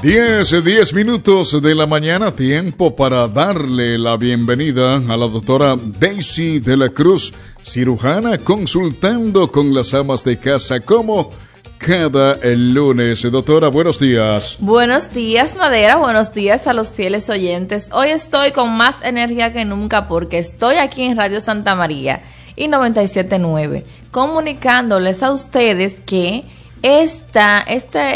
10 minutos de la mañana, tiempo para darle la bienvenida a la doctora Daisy de la Cruz, cirujana consultando con las amas de casa como cada lunes. Doctora, buenos días. Buenos días, Madera, buenos días a los fieles oyentes. Hoy estoy con más energía que nunca porque estoy aquí en Radio Santa María y 97.9, comunicándoles a ustedes que esta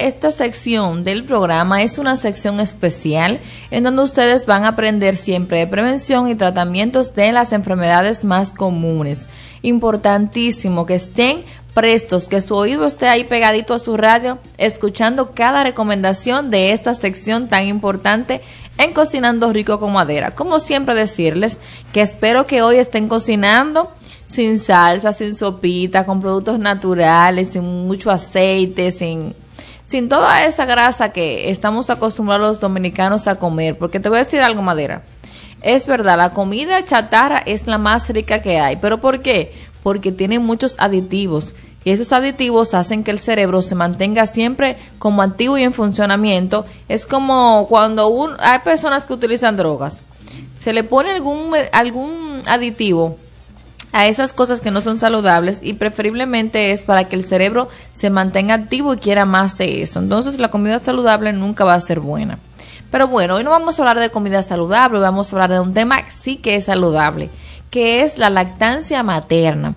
sección del programa es una sección especial en donde ustedes van a aprender siempre de prevención y tratamientos de las enfermedades más comunes. Importantísimo que estén prestos, que su oído esté ahí pegadito a su radio, escuchando cada recomendación de esta sección tan importante en Cocinando Rico con Madera. Como siempre decirles que espero que hoy estén cocinando sin salsa, sin sopita, con productos naturales, sin mucho aceite, sin toda esa grasa que estamos acostumbrados los dominicanos a comer. Porque te voy a decir algo, Madera. Es verdad, la comida chatarra es la más rica que hay. ¿Pero por qué? Porque tiene muchos aditivos. Y esos aditivos hacen que el cerebro se mantenga siempre como activo y en funcionamiento. Es como cuando hay personas que utilizan drogas. Se le pone algún aditivo a esas cosas que no son saludables y preferiblemente es para que el cerebro se mantenga activo y quiera más de eso. Entonces la comida saludable nunca va a ser buena. Pero bueno, hoy no vamos a hablar de comida saludable, vamos a hablar de un tema que sí que es saludable, que es la lactancia materna.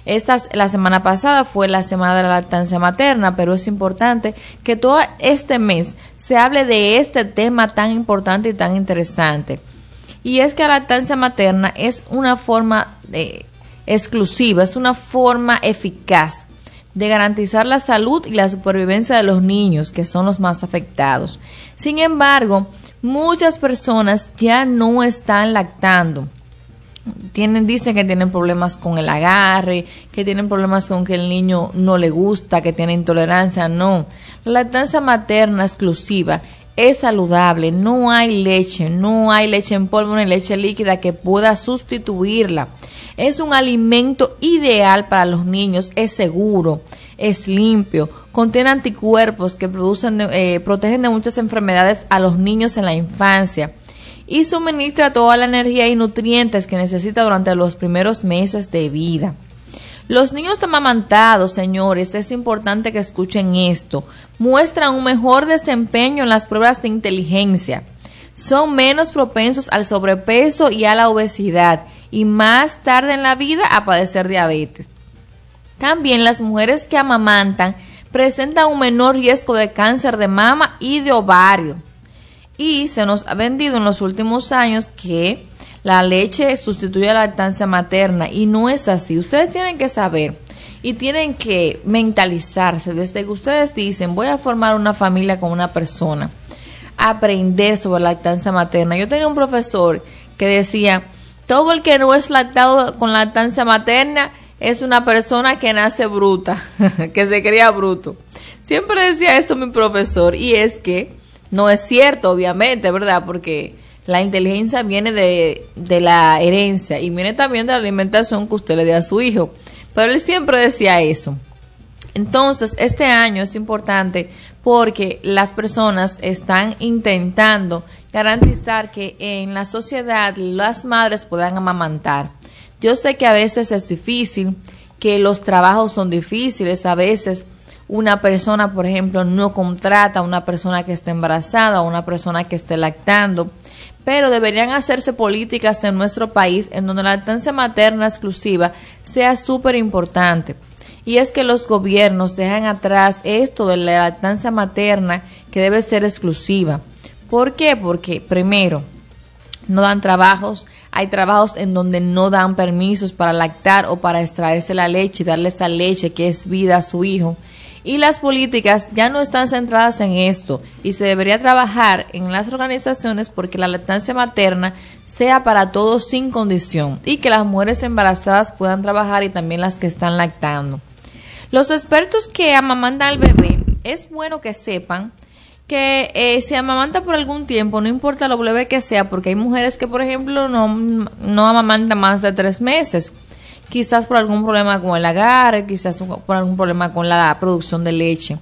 La semana pasada fue la semana de la lactancia materna, pero es importante que todo este mes se hable de este tema tan importante y tan interesante. Y es que la lactancia materna es una forma exclusiva, es una forma eficaz de garantizar la salud y la supervivencia de los niños, que son los más afectados. Sin embargo, muchas personas ya no están lactando. Dicen que tienen problemas con el agarre, que tienen problemas con que el niño no le gusta, que tiene intolerancia. No, la lactancia materna exclusiva es saludable, no hay leche en polvo ni leche líquida que pueda sustituirla. Es un alimento ideal para los niños, es seguro, es limpio, contiene anticuerpos que protegen de muchas enfermedades a los niños en la infancia y suministra toda la energía y nutrientes que necesita durante los primeros meses de vida. Los niños amamantados, señores, es importante que escuchen esto, muestran un mejor desempeño en las pruebas de inteligencia, son menos propensos al sobrepeso y a la obesidad y más tarde en la vida a padecer diabetes. También las mujeres que amamantan presentan un menor riesgo de cáncer de mama y de ovario. Y se nos ha vendido en los últimos años que la leche sustituye a la lactancia materna y no es así. Ustedes tienen que saber y tienen que mentalizarse desde que ustedes dicen voy a formar una familia con una persona, aprender sobre lactancia materna. Yo tenía un profesor que decía, todo el que no es lactado con lactancia materna es una persona que nace bruta, que se cría bruto. Siempre decía eso mi profesor y es que no es cierto, obviamente, ¿verdad? Porque la inteligencia viene de la herencia y viene también de la alimentación que usted le dé a su hijo. Pero él siempre decía eso. Entonces, este año es importante porque las personas están intentando garantizar que en la sociedad las madres puedan amamantar. Yo sé que a veces es difícil, que los trabajos son difíciles, a veces una persona, por ejemplo, no contrata a una persona que esté embarazada o una persona que esté lactando, pero deberían hacerse políticas en nuestro país en donde la lactancia materna exclusiva sea súper importante. Y es que los gobiernos dejan atrás esto de la lactancia materna que debe ser exclusiva. ¿Por qué? Porque primero, no dan trabajos, hay trabajos en donde no dan permisos para lactar o para extraerse la leche y darle esa leche que es vida a su hijo. Y las políticas ya no están centradas en esto y se debería trabajar en las organizaciones porque la lactancia materna sea para todos sin condición y que las mujeres embarazadas puedan trabajar y también las que están lactando. Los expertos que amamantan al bebé, es bueno que sepan que si amamanta por algún tiempo, no importa lo breve que sea, porque hay mujeres que, por ejemplo, no amamantan más de 3 meses. Quizás por algún problema con el agarre, quizás por algún problema con la producción de leche.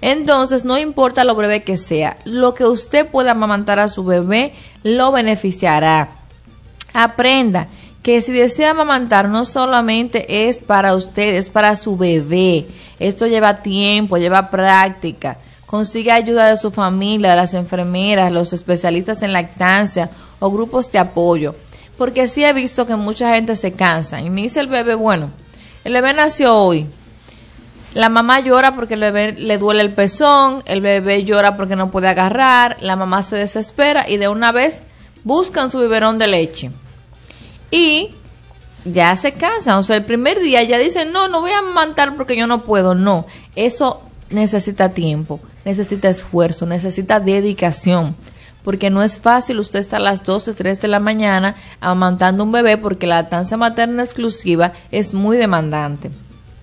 Entonces, no importa lo breve que sea, lo que usted pueda amamantar a su bebé lo beneficiará. Aprenda que si desea amamantar no solamente es para usted, es para su bebé. Esto lleva tiempo, lleva práctica. Consiga ayuda de su familia, de las enfermeras, los especialistas en lactancia o grupos de apoyo. Porque sí he visto que mucha gente se cansa y me dice el bebé, bueno, el bebé nació hoy. La mamá llora porque el bebé le duele el pezón, el bebé llora porque no puede agarrar, la mamá se desespera y de una vez buscan su biberón de leche. Y ya se cansan, o sea, el primer día ya dicen, no voy a amamantar porque yo no puedo. No, eso necesita tiempo, necesita esfuerzo, necesita dedicación. Porque no es fácil usted estar a las 12, 3 de la mañana amamantando un bebé porque la lactancia materna exclusiva es muy demandante.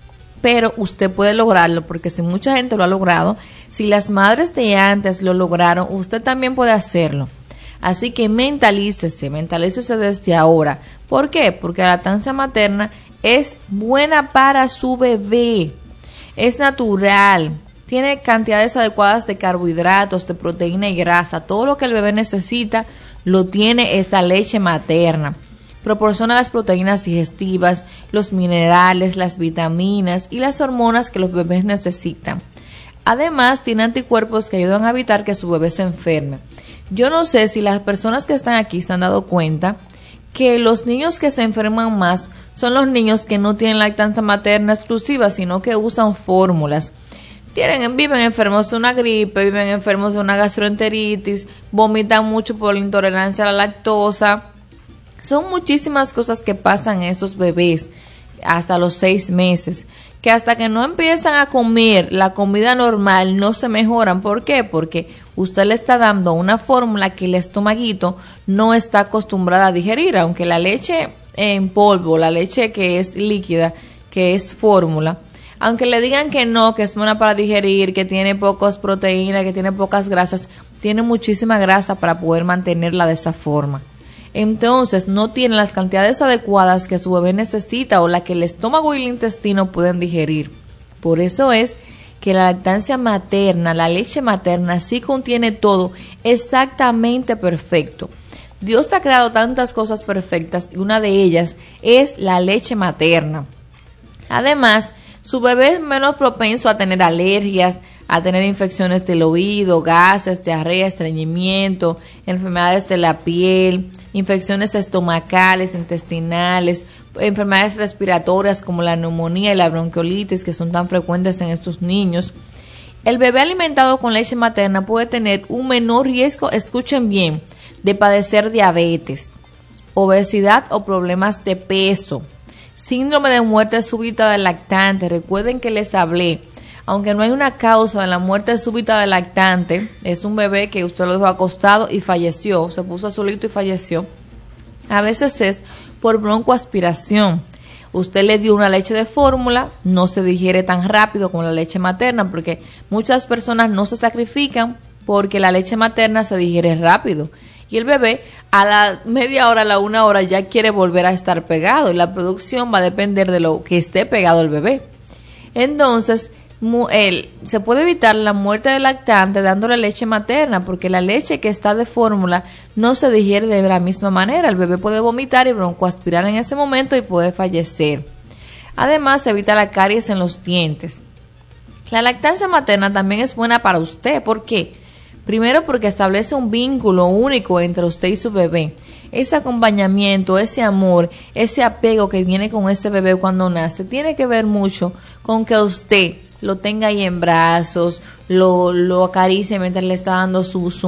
Pero usted puede lograrlo porque si mucha gente lo ha logrado, si las madres de antes lo lograron, usted también puede hacerlo. Así que mentalícese desde ahora. ¿Por qué? Porque la lactancia materna es buena para su bebé, es natural. Tiene cantidades adecuadas de carbohidratos, de proteína y grasa. Todo lo que el bebé necesita lo tiene esa leche materna. Proporciona las proteínas digestivas, los minerales, las vitaminas y las hormonas que los bebés necesitan. Además, tiene anticuerpos que ayudan a evitar que su bebé se enferme. Yo no sé si las personas que están aquí se han dado cuenta que los niños que se enferman más son los niños que no tienen lactancia materna exclusiva, sino que usan fórmulas. Viven enfermos de una gripe, viven enfermos de una gastroenteritis, vomitan mucho por la intolerancia a la lactosa. Son muchísimas cosas que pasan en estos bebés hasta los 6 meses, que hasta que no empiezan a comer la comida normal no se mejoran. ¿Por qué? Porque usted le está dando una fórmula que el estomaguito no está acostumbrada a digerir, aunque la leche en polvo, la leche que es líquida, que es fórmula, aunque le digan que no, que es buena para digerir, que tiene pocas proteínas, que tiene pocas grasas, tiene muchísima grasa para poder mantenerla de esa forma. Entonces no tiene las cantidades adecuadas que su bebé necesita o la que el estómago y el intestino pueden digerir. Por eso es que la lactancia materna, la leche materna, sí contiene todo exactamente perfecto. Dios ha creado tantas cosas perfectas y una de ellas es la leche materna. Además, su bebé es menos propenso a tener alergias, a tener infecciones del oído, gases, diarrea, estreñimiento, enfermedades de la piel, infecciones estomacales, intestinales, enfermedades respiratorias como la neumonía y la bronquiolitis que son tan frecuentes en estos niños. El bebé alimentado con leche materna puede tener un menor riesgo, escuchen bien, de padecer diabetes, obesidad o problemas de peso. Síndrome de muerte súbita del lactante. Recuerden que les hablé, aunque no hay una causa de la muerte súbita del lactante, es un bebé que usted lo dejó acostado y falleció, se puso solito y falleció. A veces es por broncoaspiración. Usted le dio una leche de fórmula, no se digiere tan rápido como la leche materna, porque muchas personas no se sacrifican porque la leche materna se digiere rápido. Y el bebé a la media hora, a la 1 hora ya quiere volver a estar pegado y la producción va a depender de lo que esté pegado el bebé. Entonces, se puede evitar la muerte del lactante dándole leche materna porque la leche que está de fórmula no se digiere de la misma manera. El bebé puede vomitar y broncoaspirar en ese momento y puede fallecer. Además, se evita la caries en los dientes. La lactancia materna también es buena para usted. ¿Por qué? Primero porque establece un vínculo único entre usted y su bebé. Ese acompañamiento, ese amor, ese apego que viene con ese bebé cuando nace, tiene que ver mucho con que usted lo tenga ahí en brazos, lo acaricie mientras le está dando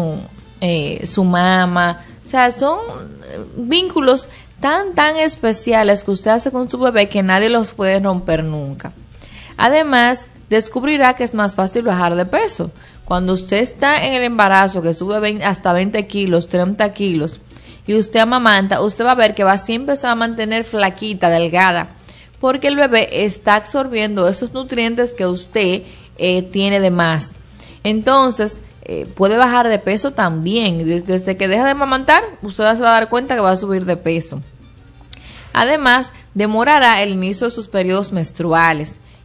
su mama. O sea, son vínculos tan especiales que usted hace con su bebé que nadie los puede romper nunca. Además, descubrirá que es más fácil bajar de peso. Cuando usted está en el embarazo, que sube hasta 20 kilos, 30 kilos, y usted amamanta, usted va a ver que siempre se va a mantener flaquita, delgada, porque el bebé está absorbiendo esos nutrientes que usted tiene de más. Entonces, puede bajar de peso también. Desde que deja de amamantar, usted se va a dar cuenta que va a subir de peso. Además, demorará el inicio de sus periodos menstruales.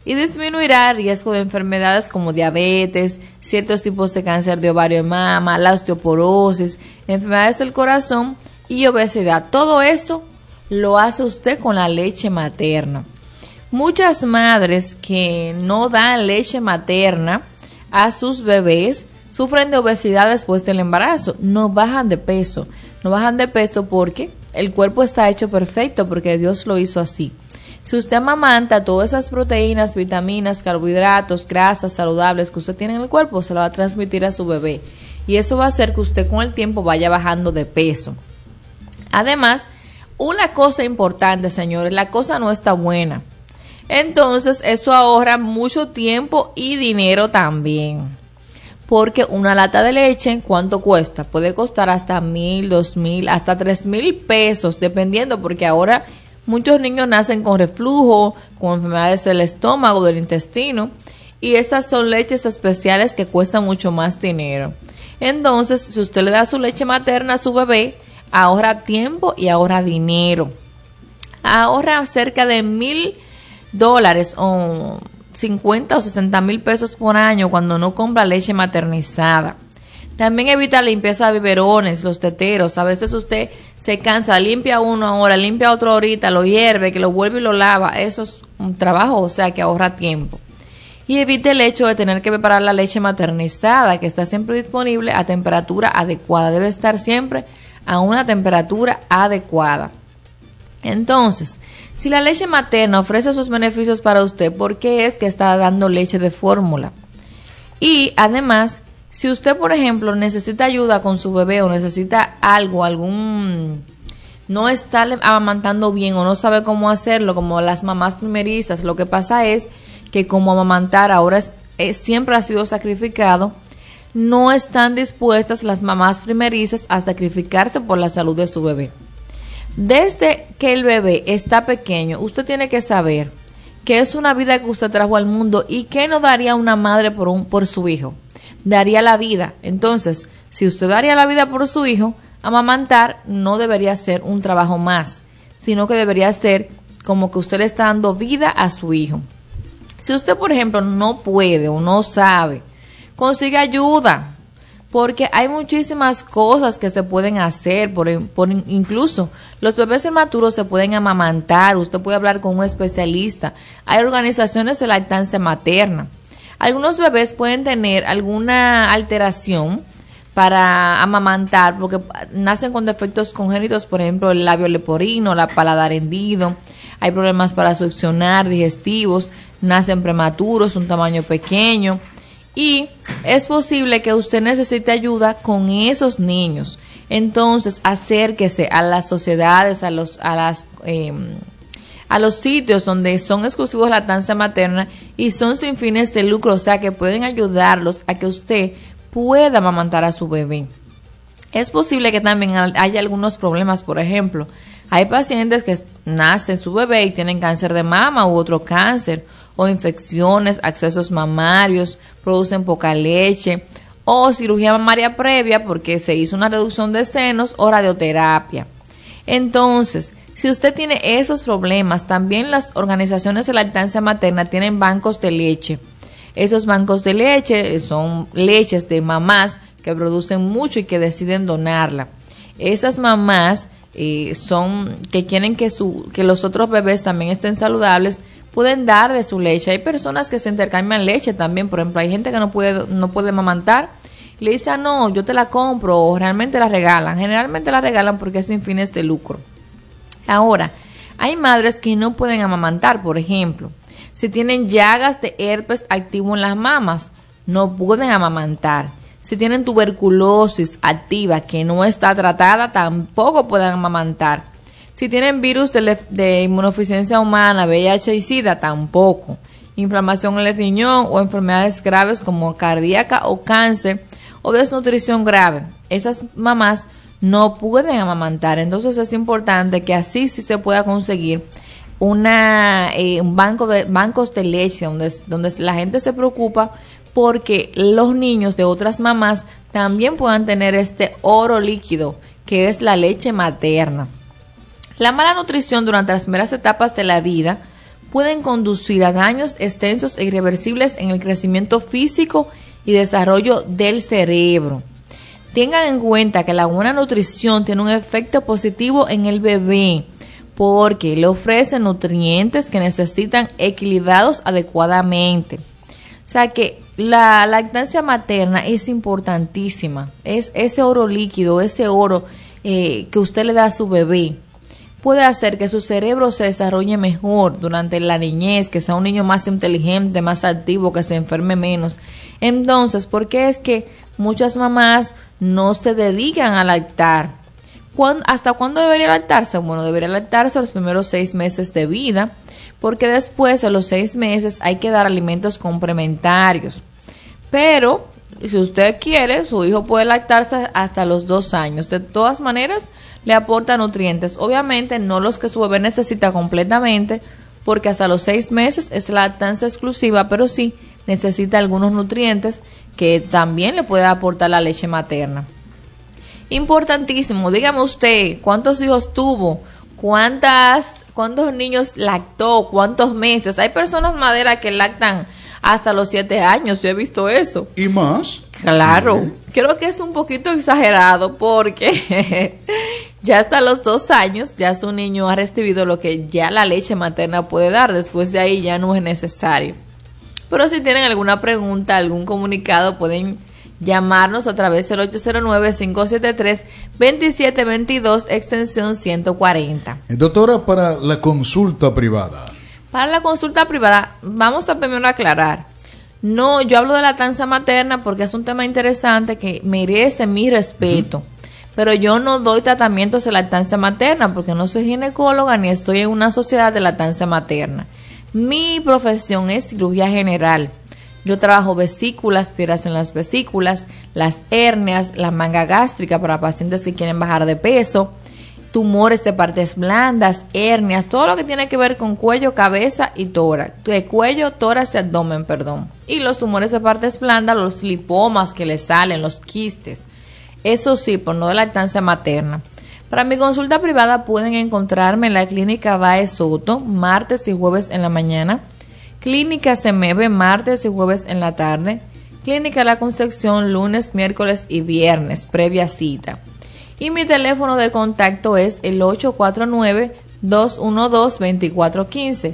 y disminuirá el riesgo de enfermedades como diabetes, ciertos tipos de cáncer de ovario de mama, la osteoporosis, enfermedades del corazón y obesidad. Todo esto lo hace usted con la leche materna. Muchas madres que no dan leche materna a sus bebés sufren de obesidad después del embarazo, no bajan de peso porque el cuerpo está hecho perfecto, porque Dios lo hizo así. Si usted amamanta, todas esas proteínas, vitaminas, carbohidratos, grasas saludables que usted tiene en el cuerpo, se lo va a transmitir a su bebé. Y eso va a hacer que usted con el tiempo vaya bajando de peso. Además, una cosa importante, señores, la cosa no está buena. Entonces, eso ahorra mucho tiempo y dinero también. Porque una lata de leche, ¿cuánto cuesta? Puede costar hasta 1,000, 2,000, hasta 3,000 pesos, dependiendo, porque ahora muchos niños nacen con reflujo, con enfermedades del estómago, del intestino, y estas son leches especiales que cuestan mucho más dinero. Entonces, si usted le da su leche materna a su bebé, ahorra tiempo y ahorra dinero. Ahorra cerca de $1,000 o 50 o 60 mil pesos por año cuando no compra leche maternizada. También evita la limpieza de biberones, los teteros. A veces usted se cansa, limpia uno ahora, limpia otro ahorita, lo hierve, que lo vuelve y lo lava. Eso es un trabajo, o sea que ahorra tiempo. Y evite el hecho de tener que preparar la leche maternizada, que está siempre disponible a temperatura adecuada. Debe estar siempre a una temperatura adecuada. Entonces, si la leche materna ofrece sus beneficios para usted, ¿por qué es que está dando leche de fórmula? Y además, si usted, por ejemplo, necesita ayuda con su bebé o necesita no está amamantando bien o no sabe cómo hacerlo, como las mamás primerizas, lo que pasa es que como amamantar ahora siempre ha sido sacrificado, no están dispuestas las mamás primerizas a sacrificarse por la salud de su bebé. Desde que el bebé está pequeño, usted tiene que saber que es una vida que usted trajo al mundo y que no daría una madre por su hijo. Daría la vida. Entonces, si usted daría la vida por su hijo, amamantar no debería ser un trabajo más, sino que debería ser como que usted le está dando vida a su hijo. Si usted, por ejemplo, no puede o no sabe, consiga ayuda. Porque hay muchísimas cosas que se pueden hacer, incluso los bebés inmaturos se pueden amamantar, usted puede hablar con un especialista, hay organizaciones de lactancia materna. Algunos bebés pueden tener alguna alteración para amamantar, porque nacen con defectos congénitos, por ejemplo, el labio leporino, la paladar hendido, hay problemas para succionar, digestivos, nacen prematuros, un tamaño pequeño. Y es posible que usted necesite ayuda con esos niños. Entonces, acérquese a las sociedades, a los sitios donde son exclusivos de lactancia materna y son sin fines de lucro, o sea que pueden ayudarlos a que usted pueda amamantar a su bebé. Es posible que también haya algunos problemas, por ejemplo, hay pacientes que nacen su bebé y tienen cáncer de mama u otro cáncer, o infecciones, accesos mamarios, producen poca leche, o cirugía mamaria previa porque se hizo una reducción de senos o radioterapia. Entonces, si usted tiene esos problemas, también las organizaciones de lactancia materna tienen bancos de leche. Esos bancos de leche son leches de mamás que producen mucho y que deciden donarla. Esas mamás son que quieren que los otros bebés también estén saludables, pueden dar de su leche. Hay personas que se intercambian leche también. Por ejemplo, hay gente que no puede amamantar y le dice, no, yo te la compro, o realmente la regalan. Generalmente la regalan porque es sin fines de lucro. Ahora, hay madres que no pueden amamantar, por ejemplo. Si tienen llagas de herpes activo en las mamas, no pueden amamantar. Si tienen tuberculosis activa que no está tratada, tampoco pueden amamantar. Si tienen virus de inmunodeficiencia humana, VIH y SIDA, tampoco. Inflamación en el riñón o enfermedades graves como cardíaca o cáncer o desnutrición grave. Esas mamás no pueden amamantar. Entonces es importante que así sí se pueda conseguir un bancos de leche donde la gente se preocupa porque los niños de otras mamás también puedan tener este oro líquido que es la leche materna. La mala nutrición durante las primeras etapas de la vida pueden conducir a daños extensos e irreversibles en el crecimiento físico y desarrollo del cerebro. Tengan en cuenta que la buena nutrición tiene un efecto positivo en el bebé porque le ofrece nutrientes que necesitan equilibrados adecuadamente. O sea que la lactancia materna es importantísima, es ese oro líquido, ese oro que usted le da a su bebé. Puede hacer que su cerebro se desarrolle mejor durante la niñez, que sea un niño más inteligente, más activo, que se enferme menos. Entonces, ¿por qué es que muchas mamás no se dedican a lactar? ¿Hasta cuándo debería lactarse? Bueno, debería lactarse los primeros 6 meses de vida, porque después de los 6 meses hay que dar alimentos complementarios. Pero, si usted quiere, su hijo puede lactarse hasta los 2 años. De todas maneras, le aporta nutrientes. Obviamente, no los que su bebé necesita completamente, porque hasta los 6 meses es lactancia exclusiva, pero sí necesita algunos nutrientes que también le puede aportar la leche materna. Importantísimo, dígame usted, ¿cuántos hijos tuvo? ¿Cuántos niños lactó? ¿Cuántos meses? Hay personas maderas que lactan hasta los 7 años, yo he visto eso. ¿Y más? Claro, Sí. Creo que es un poquito exagerado porque ya hasta los 2 años ya su niño ha recibido lo que ya la leche materna puede dar, después de ahí ya no es necesario. Pero si tienen alguna pregunta, algún comunicado, pueden llamarnos a través del 809-573-2722, extensión 140. Doctora, para la consulta privada. Para la consulta privada, vamos a primero aclarar. No, yo hablo de la lactancia materna porque es un tema interesante que merece mi respeto. Pero yo no doy tratamientos de lactancia materna porque no soy ginecóloga ni estoy en una sociedad de lactancia materna. Mi profesión es cirugía general. Yo trabajo vesículas, piedras en las vesículas, las hernias, la manga gástrica para pacientes que quieren bajar de peso, tumores de partes blandas, hernias, todo lo que tiene que ver con cuello, cabeza y tórax, cuello, tórax y abdomen, y los tumores de partes blandas, los lipomas que le salen, los quistes, eso sí, por no de lactancia materna. Para mi consulta privada pueden encontrarme en la clínica Baez Soto, martes y jueves en la mañana, Clínica Semeve, martes y jueves en la tarde, Clínica La Concepción, lunes, miércoles y viernes, previa cita. Y mi teléfono de contacto es el 849-212-2415,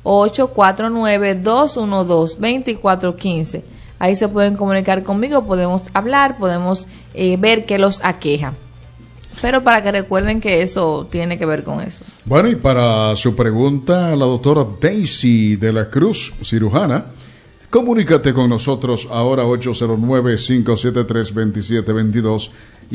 849-212-2415. Ahí se pueden comunicar conmigo, podemos hablar, podemos ver qué los aqueja. Pero para que recuerden que eso tiene que ver con eso. Bueno, y para su pregunta, la doctora Daisy de la Cruz, cirujana, comunícate con nosotros ahora 809-573-2722 y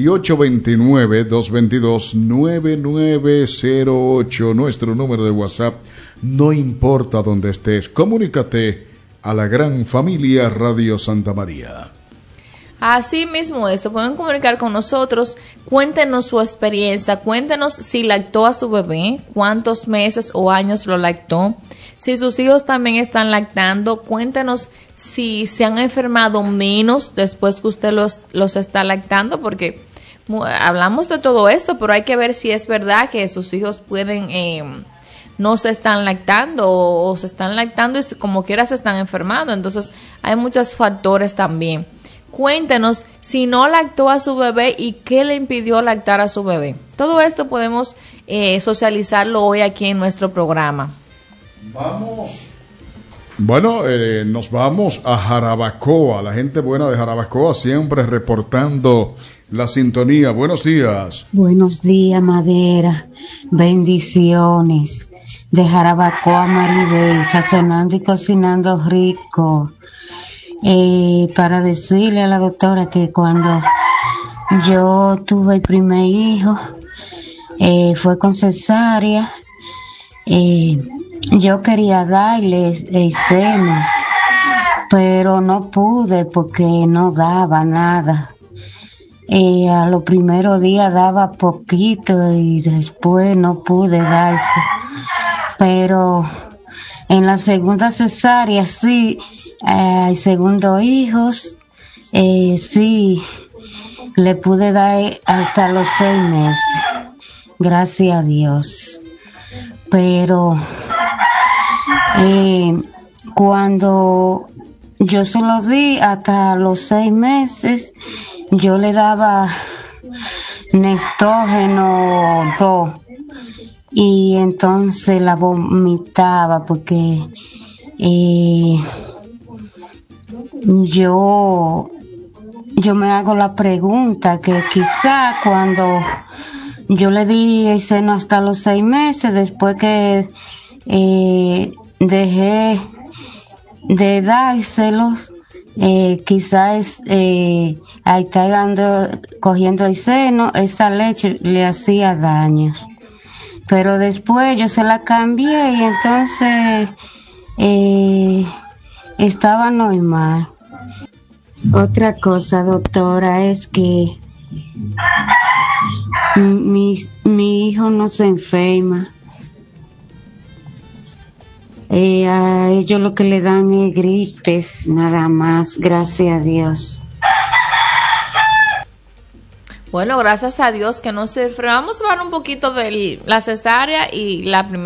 829-222-9908, nuestro número de WhatsApp. No importa dónde estés, comunícate a la gran familia Radio Santa María. Así mismo se pueden comunicar con nosotros, cuéntenos su experiencia, cuéntenos si lactó a su bebé, cuántos meses o años lo lactó, si sus hijos también están lactando, cuéntenos si se han enfermado menos después que usted los está lactando, porque hablamos de todo esto, pero hay que ver si es verdad que sus hijos pueden no se están lactando o se están lactando y como quiera se están enfermando, entonces hay muchos factores también. Cuéntenos si no lactó a su bebé y qué le impidió lactar a su bebé. Todo esto podemos socializarlo hoy aquí en nuestro programa. Nos vamos a Jarabacoa. La gente buena de Jarabacoa siempre reportando la sintonía. Buenos días. Buenos días, Madera. Bendiciones. De Jarabacoa, Maribel, sazonando y cocinando rico. Para decirle a la doctora que cuando yo tuve el primer hijo, fue con cesárea, yo quería darle el seno, pero no pude porque no daba nada. A los primeros días daba poquito y después no pude darse. Pero en la segunda cesárea sí, al segundo hijo, sí, le pude dar hasta los 6 meses, gracias a Dios. Pero Cuando yo se lo di hasta los 6 meses, yo le daba Nestógeno 2 y entonces la vomitaba porque yo me hago la pregunta que quizá cuando yo le di el seno hasta los 6 meses, después que dejé de dárselos, quizás al estar cogiendo el seno, esa leche le hacía daños. Pero después yo se la cambié y entonces estaba normal. Otra cosa, doctora, es que mi hijo no se enferma. A ellos lo que le dan es gripes, nada más, gracias a Dios. Bueno, gracias a Dios que no se enferma. Vamos a hablar un poquito de la cesárea y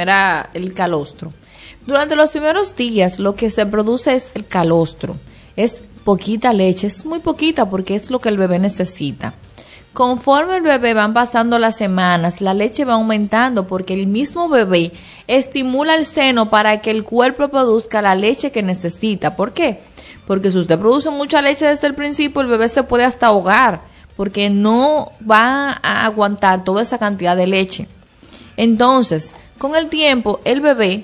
el calostro. Durante los primeros días lo que se produce es el calostro. Es poquita leche, es muy poquita porque es lo que el bebé necesita. Conforme el bebé van pasando las semanas, la leche va aumentando porque el mismo bebé estimula el seno para que el cuerpo produzca la leche que necesita. ¿Por qué? Porque si usted produce mucha leche desde el principio, el bebé se puede hasta ahogar porque no va a aguantar toda esa cantidad de leche. Entonces, con el tiempo, el bebé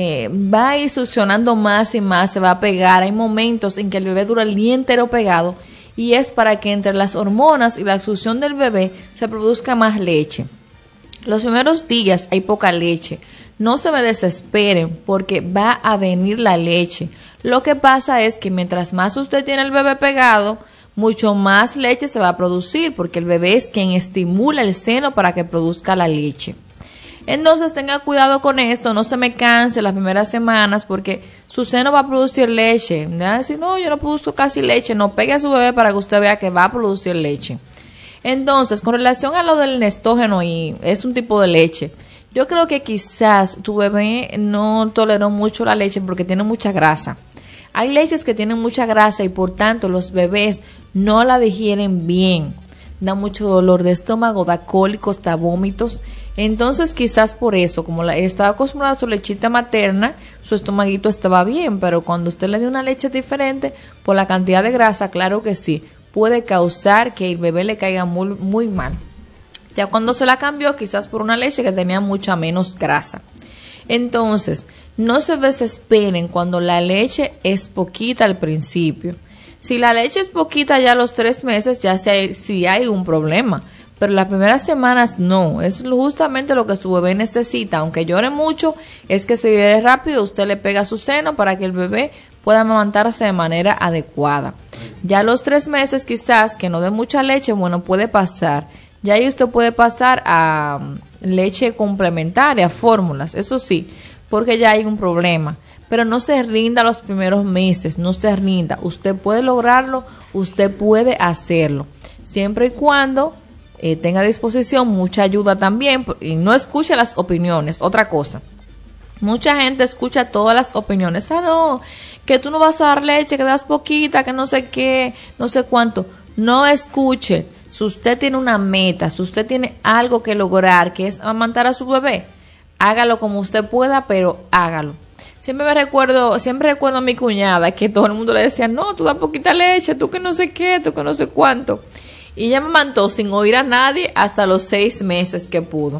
va a ir succionando más y más, se va a pegar. Hay momentos en que el bebé dura el día entero pegado y es para que entre las hormonas y la succión del bebé se produzca más leche. Los primeros días hay poca leche. No se me desesperen porque va a venir la leche. Lo que pasa es que mientras más usted tiene el bebé pegado, mucho más leche se va a producir porque el bebé es quien estimula el seno para que produzca la leche. Entonces tenga cuidado con esto, no se me canse las primeras semanas porque su seno va a producir leche. Si no, yo no produzco casi leche, no pegue a su bebé para que usted vea que va a producir leche. Entonces, con relación a lo del nestógeno, y es un tipo de leche, yo creo que quizás tu bebé no toleró mucho la leche porque tiene mucha grasa. Hay leches que tienen mucha grasa y por tanto los bebés no la digieren bien. Da mucho dolor de estómago, da cólicos, da vómitos. Entonces quizás por eso, como estaba acostumbrada a su lechita materna, su estomaguito estaba bien, pero cuando usted le dio una leche diferente, por la cantidad de grasa, claro que sí, puede causar que el bebé le caiga muy, muy mal. Ya cuando se la cambió, quizás por una leche que tenía mucha menos grasa. Entonces, no se desesperen cuando la leche es poquita al principio. Si la leche es poquita ya a los 3 meses, ya sí hay un problema. Pero las primeras semanas no, es justamente lo que su bebé necesita. Aunque llore mucho, es que se libere rápido, usted le pega a su seno para que el bebé pueda amamantarse de manera adecuada. Ya a los 3 meses quizás que no dé mucha leche, bueno, puede pasar. Ya ahí usted puede pasar a leche complementaria, fórmulas, eso sí, porque ya hay un problema. Pero no se rinda los primeros meses, no se rinda. Usted puede lograrlo, usted puede hacerlo. Siempre y cuando tenga a disposición mucha ayuda también y no escuche las opiniones. Otra cosa, mucha gente escucha todas las opiniones. No, que tú no vas a dar leche, que das poquita, que no sé qué, no sé cuánto. No escuche. Si usted tiene una meta, si usted tiene algo que lograr, que es amamantar a su bebé, hágalo como usted pueda, pero hágalo. Siempre recuerdo a mi cuñada que todo el mundo le decía, no, tú das poquita leche, tú que no sé qué, tú que no sé cuánto. Y ella me amamantó sin oír a nadie hasta los 6 meses que pudo.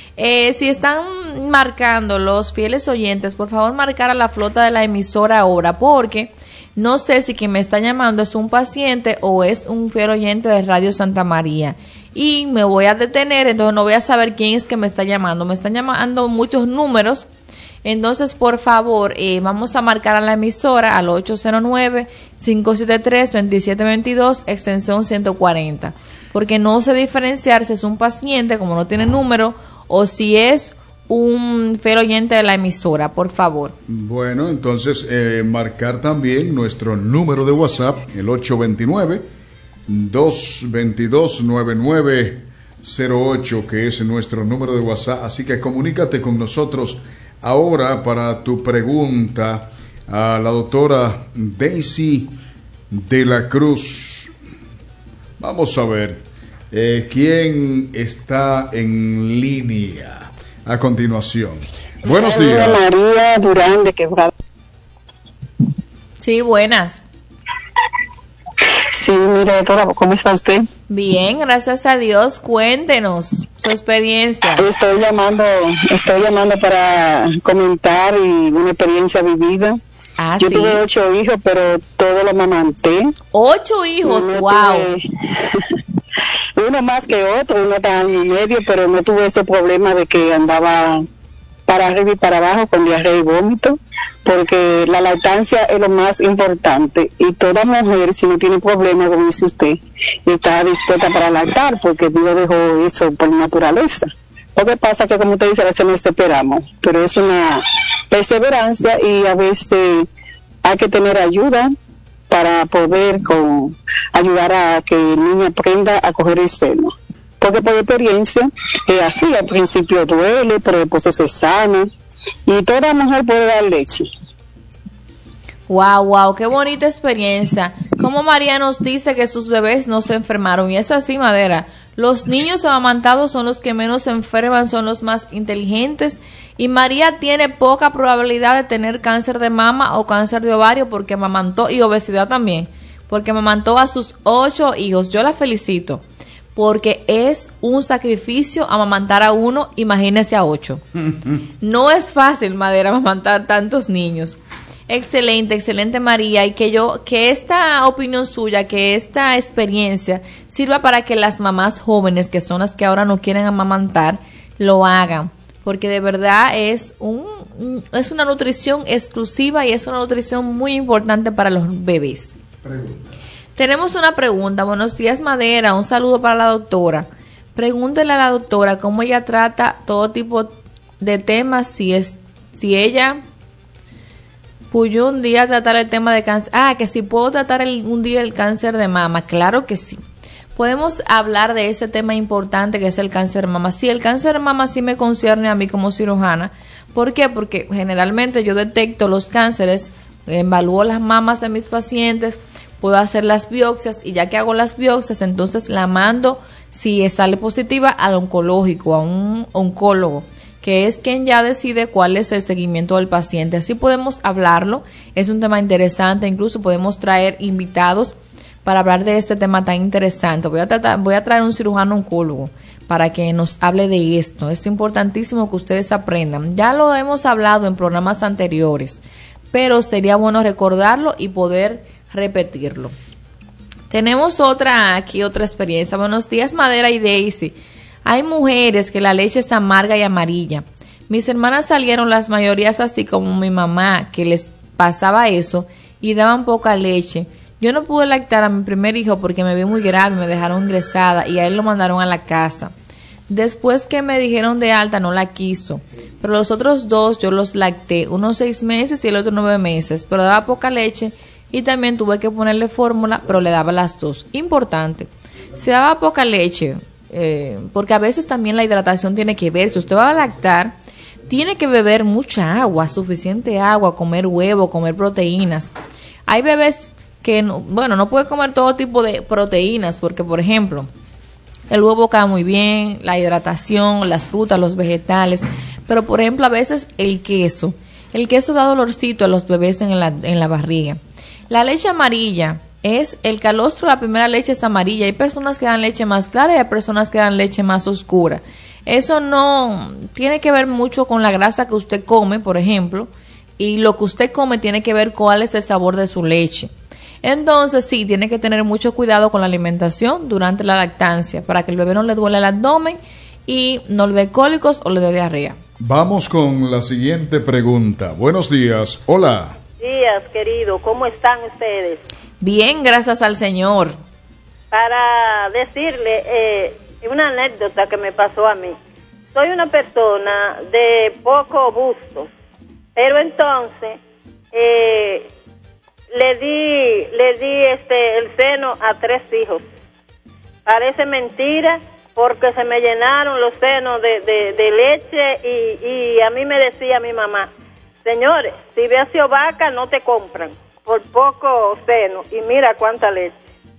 Si están marcando los fieles oyentes, por favor marcar a la flota de la emisora ahora, porque no sé si quien me está llamando es un paciente o es un fiel oyente de Radio Santa María. Y me voy a detener, entonces no voy a saber quién es que me está llamando. Me están llamando muchos números. Entonces, por favor, vamos a marcar a la emisora al 809-573-2722, extensión 140. Porque no sé diferenciar si es un paciente, como no tiene número, o si es un fiel oyente de la emisora, por favor. Bueno, entonces, marcar también nuestro número de WhatsApp, el 829-222-9908, que es nuestro número de WhatsApp. Así que comunícate con nosotros ahora para tu pregunta a la doctora Daisy de la Cruz. Vamos a ver quién está en línea a continuación. Buenos días. María Durán de Quebrada. Sí, buenas. Sí, mire, doctora, ¿cómo está usted? Bien, gracias a Dios. Cuéntenos su experiencia. Estoy llamando para comentar una experiencia vivida. Yo ¿Sí? tuve 8 hijos, pero todos los amamanté. 8 hijos, No wow. Uno más que otro, uno está año y medio, pero no tuve ese problema de que andaba para arriba y para abajo con diarrea y vómito, porque la lactancia es lo más importante, y toda mujer, si no tiene problema, como dice usted, está dispuesta para lactar, porque Dios dejó eso por naturaleza. Lo que pasa es que, como usted dice, a veces nos desesperamos, pero es una perseverancia, y a veces hay que tener ayuda para poder ayudar a que el niño aprenda a coger el seno. Porque por experiencia es así, al principio duele, pero después se sana, y toda mujer puede dar leche. Wow, qué bonita experiencia. Como María nos dice que sus bebés no se enfermaron, y es así, Madera. Los niños amamantados son los que menos se enferman, son los más inteligentes, y María tiene poca probabilidad de tener cáncer de mama o cáncer de ovario porque amamantó, y obesidad también, porque amamantó a sus 8 hijos. Yo la felicito, porque es un sacrificio amamantar a uno, imagínese a 8. No es fácil, Madera, amamantar tantos niños. Excelente, María, y que esta opinión suya, que esta experiencia sirva para que las mamás jóvenes, que son las que ahora no quieren amamantar, lo hagan, porque de verdad es una nutrición exclusiva, y es una nutrición muy importante para los bebés. Tenemos una pregunta. Buenos días, Madera, un saludo para la doctora. Pregúntele a la doctora cómo ella trata todo tipo de temas, si ella pudo un día tratar el tema de cáncer. Que si puedo tratar un día el cáncer de mama. Claro que sí. Podemos hablar de ese tema importante que es el cáncer de mama. Sí, el cáncer de mama sí me concierne a mí como cirujana. ¿Por qué? Porque generalmente yo detecto los cánceres, evalúo las mamas de mis pacientes, puedo hacer las biopsias, y ya que hago las biopsias, entonces la mando, si sale positiva, al oncológico, a un oncólogo, que es quien ya decide cuál es el seguimiento del paciente. Así podemos hablarlo, es un tema interesante, incluso podemos traer invitados para hablar de este tema tan interesante. Voy a traer un cirujano oncólogo para que nos hable de esto. Es importantísimo que ustedes aprendan. Ya lo hemos hablado en programas anteriores, pero sería bueno recordarlo y poder repetirlo. Tenemos otra experiencia. Buenos días, Madera y Daisy. Hay mujeres que la leche es amarga y amarilla. Mis hermanas salieron las mayorías así como mi mamá, que les pasaba eso y daban poca leche. Yo no pude lactar a mi primer hijo porque me vi muy grave, me dejaron ingresada y a él lo mandaron a la casa. Después que me dijeron de alta no la quiso, pero los otros 2 yo los lacté, uno 6 meses y el otro 9 meses, pero daba poca leche y también tuve que ponerle fórmula, pero le daba las 2. Importante, si daba poca leche, porque a veces también la hidratación tiene que ver. Si usted va a lactar, tiene que beber mucha agua, suficiente agua, comer huevo, comer proteínas. Hay bebés que no pueden comer todo tipo de proteínas, porque por ejemplo, el huevo cae muy bien, la hidratación, las frutas, los vegetales, pero por ejemplo a veces el queso da dolorcito a los bebés en la barriga. La leche amarilla es el calostro, la primera leche es amarilla. Hay personas que dan leche más clara y hay personas que dan leche más oscura. Eso no tiene que ver mucho con la grasa que usted come, por ejemplo, y lo que usted come tiene que ver cuál es el sabor de su leche. Entonces sí, tiene que tener mucho cuidado con la alimentación durante la lactancia para que el bebé no le duele el abdomen y no le dé cólicos o le dé diarrea. Vamos con la siguiente pregunta. Buenos días. Hola. Días, querido. ¿Cómo están ustedes? Bien, gracias al Señor. Para decirle una anécdota que me pasó a mí. Soy una persona de poco busto, pero entonces le di el seno a 3 hijos. Parece mentira, porque se me llenaron los senos de leche y a mí me decía mi mamá, señores, si ves vaca no te compran por poco seno, y mira cuánta leche.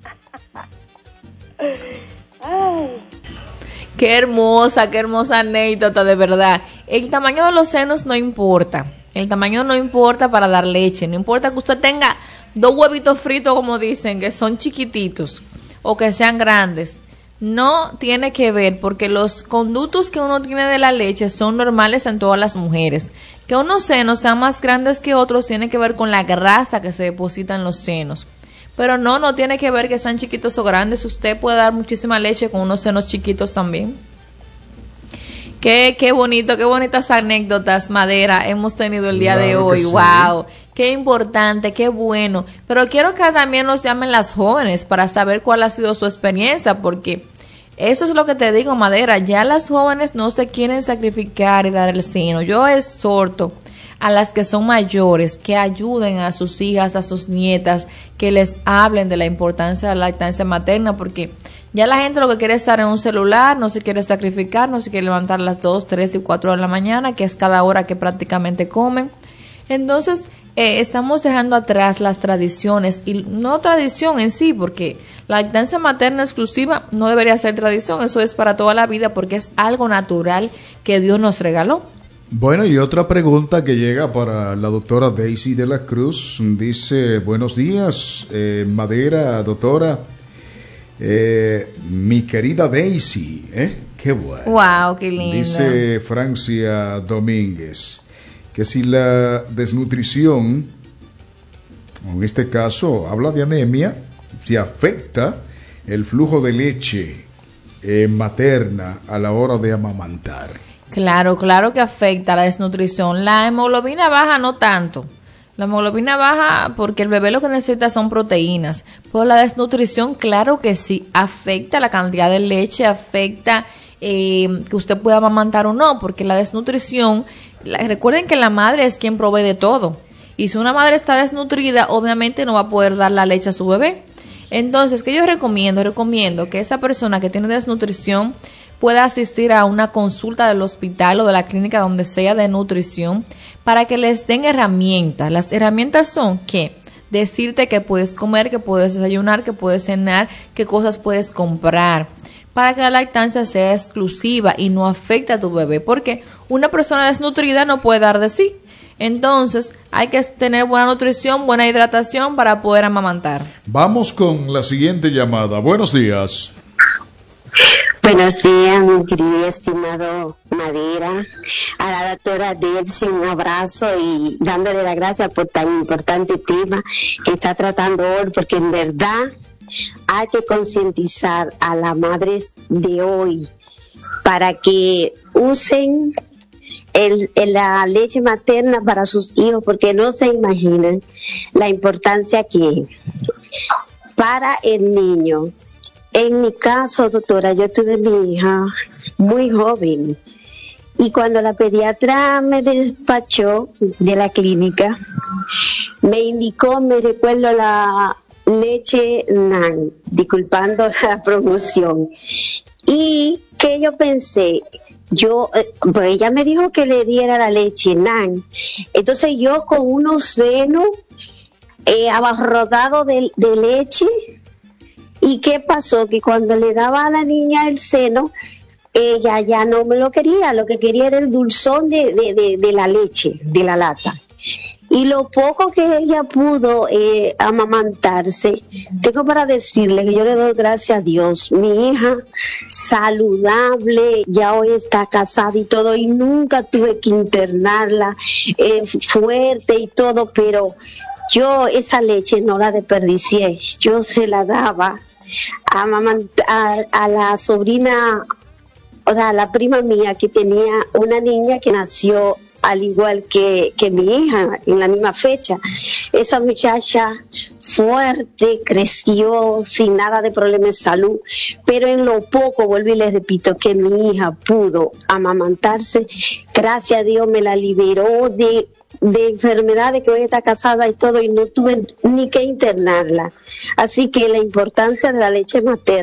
Ay. Qué hermosa anécdota, de verdad. El tamaño de los senos no importa. El tamaño no importa para dar leche. No importa que usted tenga 2 huevitos fritos, como dicen, que son chiquititos, o que sean grandes. No tiene que ver, porque los conductos que uno tiene de la leche son normales en todas las mujeres. Que unos senos sean más grandes que otros tiene que ver con la grasa que se deposita en los senos. Pero no tiene que ver que sean chiquitos o grandes. Usted puede dar muchísima leche con unos senos chiquitos también. Qué bonito, qué bonitas anécdotas, Madera, hemos tenido el día de hoy. Wow, qué importante, qué bueno. Pero quiero que también nos llamen las jóvenes para saber cuál ha sido su experiencia, porque eso es lo que te digo, Madera, ya las jóvenes no se quieren sacrificar y dar el seno. Yo exhorto a las que son mayores que ayuden a sus hijas, a sus nietas, que les hablen de la importancia de la lactancia materna, porque ya la gente lo que quiere es estar en un celular, no se quiere sacrificar, no se quiere levantar a las 2, 3 y 4 de la mañana, que es cada hora que prácticamente comen. Entonces, estamos dejando atrás las tradiciones, y no tradición en sí, porque la lactancia materna exclusiva no debería ser tradición, eso es para toda la vida, porque es algo natural que Dios nos regaló. Bueno, y otra pregunta que llega para la doctora Daisy de la Cruz. Dice, buenos días, Madera, doctora. Mi querida Daisy, qué bueno. Wow, qué lindo. Dice Francia Domínguez que si la desnutrición, en este caso habla de anemia, si afecta el flujo de leche materna a la hora de amamantar. Claro que afecta la desnutrición. La hemoglobina baja no tanto. La hemoglobina baja porque el bebé lo que necesita son proteínas. Pero la desnutrición, claro que sí, afecta la cantidad de leche, afecta que usted pueda amamantar o no, porque la desnutrición, recuerden que la madre es quien provee de todo. Y si una madre está desnutrida, obviamente no va a poder dar la leche a su bebé. Entonces, ¿qué yo recomiendo que esa persona que tiene desnutrición pueda asistir a una consulta del hospital o de la clínica donde sea de nutrición para que les den herramientas. Las herramientas son que decirte que puedes comer, que puedes desayunar, que puedes cenar, qué cosas puedes comprar, para que la lactancia sea exclusiva y no afecte a tu bebé, porque una persona desnutrida no puede dar de sí. Entonces hay que tener buena nutrición, buena hidratación para poder amamantar. Vamos con la siguiente llamada. Buenos días. Buenos días, mi querido estimado Madera. A la doctora Daisy, un abrazo y dándole las gracias por tan importante tema que está tratando hoy, porque en verdad hay que concientizar a las madres de hoy para que usen la leche materna para sus hijos, porque no se imaginan la importancia que para el niño. En mi caso, doctora, yo tuve mi hija muy joven y cuando la pediatra me despachó de la clínica, me indicó, me recuerdo, la leche NAN, disculpando la promoción. Y que yo pensé, pues ella me dijo que le diera la leche NAN. Entonces yo con unos senos abarrotados de leche. ¿Y qué pasó? Que cuando le daba a la niña el seno, ella ya no me lo quería, lo que quería era el dulzón de la leche, de la lata. Y lo poco que ella pudo amamantarse, tengo para decirle que yo le doy gracias a Dios. Mi hija, saludable, ya hoy está casada y todo, y nunca tuve que internarla, fuerte y todo, pero yo esa leche no la desperdicié, yo se la daba a amamantar a la sobrina, o sea, a la prima mía que tenía una niña que nació al igual que mi hija en la misma fecha. Esa muchacha fuerte, creció sin nada de problema de salud, pero en lo poco, vuelvo y les repito, que mi hija pudo amamantarse, gracias a Dios me la liberó de enfermedades, que hoy está casada y todo, y no tuve ni que internarla. Así que la importancia de la leche materna